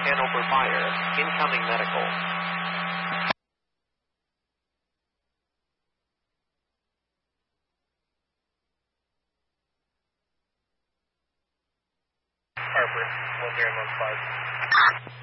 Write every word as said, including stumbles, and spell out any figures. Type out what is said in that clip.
Hanover Fire. Incoming medical. Harper, one zero one five.